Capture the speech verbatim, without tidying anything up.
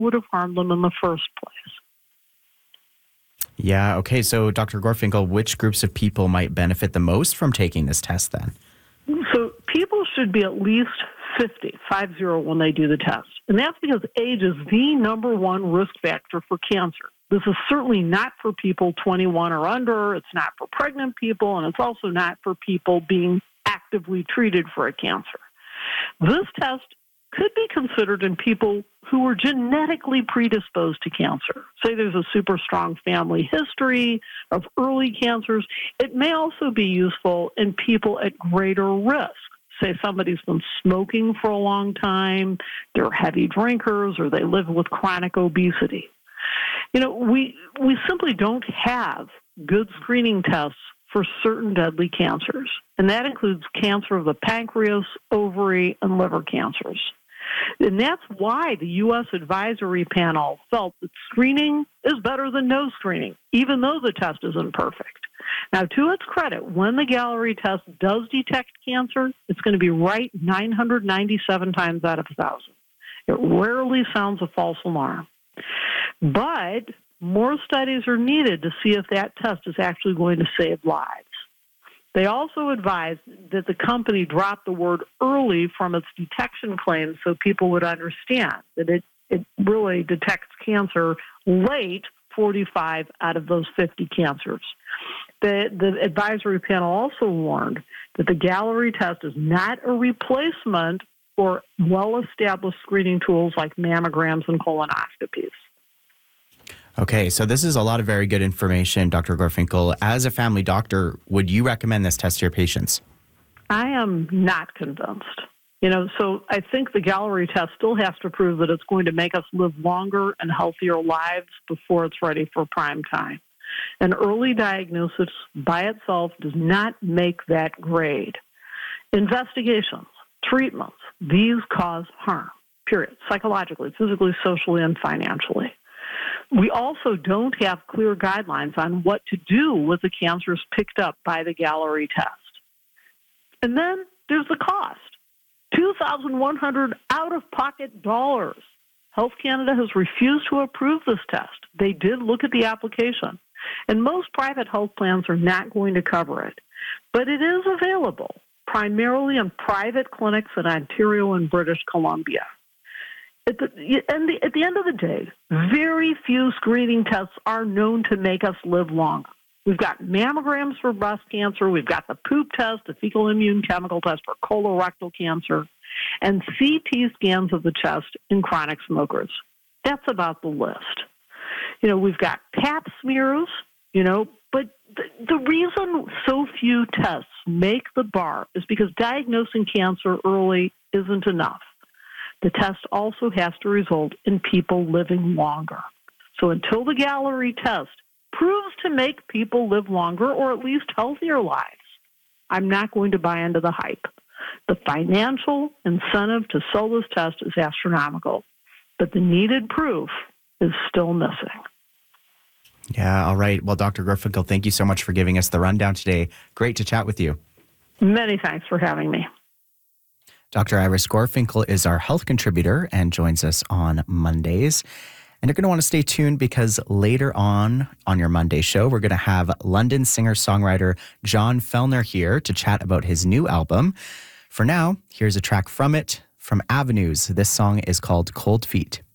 would have harmed them in the first place. Yeah, okay. So, Doctor Gorfinkel, which groups of people might benefit the most from taking this test then? So people should be at least fifty, five zero, when they do the test. And that's because age is the number one risk factor for cancer. This is certainly not for people twenty-one or under. It's not for pregnant people, and it's also not for people being actively treated for a cancer. This test could be considered in people who are genetically predisposed to cancer. Say there's a super strong family history of early cancers. It may also be useful in people at greater risk. Say somebody's been smoking for a long time, they're heavy drinkers, or they live with chronic obesity. You know, we we simply don't have good screening tests for certain deadly cancers, and that includes cancer of the pancreas, ovary, and liver cancers. And that's why the U S Advisory Panel felt that screening is better than no screening, even though the test isn't perfect. Now, to its credit, when the Galleri test does detect cancer, it's going to be right nine hundred ninety-seven times out of one thousand. It rarely sounds a false alarm. But more studies are needed to see if that test is actually going to save lives. They also advised that the company drop the word early from its detection claims so people would understand that it, it really detects cancer late, forty-five out of those fifty cancers. The, the advisory panel also warned that the Galleri test is not a replacement for well-established screening tools like mammograms and colonoscopies. Okay, so this is a lot of very good information, Doctor Gorfinkel. As a family doctor, would you recommend this test to your patients? I am not convinced. You know, so I think the Galleri test still has to prove that it's going to make us live longer and healthier lives before it's ready for prime time. And early diagnosis by itself does not make that grade. Investigations, treatments, these cause harm, period, psychologically, physically, socially, and financially. We also don't have clear guidelines on what to do with the cancers picked up by the Galleri test. And then there's the cost, two thousand one hundred dollars out-of-pocket dollars. Health Canada has refused to approve this test. They did look at the application, and most private health plans are not going to cover it. But it is available, primarily in private clinics in Ontario and British Columbia. At the, and the, at the end of the day, very few screening tests are known to make us live longer. We've got mammograms for breast cancer. We've got the poop test, the fecal immune chemical test for colorectal cancer, and C T scans of the chest in chronic smokers. That's about the list. You know, we've got pap smears, you know, but the, the reason so few tests make the bar is because diagnosing cancer early isn't enough. The test also has to result in people living longer. So until the Galleri test proves to make people live longer or at least healthier lives, I'm not going to buy into the hype. The financial incentive to sell this test is astronomical, but the needed proof is still missing. Yeah, all right. Well, Doctor Gorfinkel, thank you so much for giving us the rundown today. Great to chat with you. Many thanks for having me. Doctor Iris Gorfinkel is our health contributor and joins us on Mondays. And you're going to want to stay tuned because later on on your Monday show, we're going to have London singer-songwriter John Fellner here to chat about his new album. For now, here's a track from it, from Avenues. This song is called Cold Feet.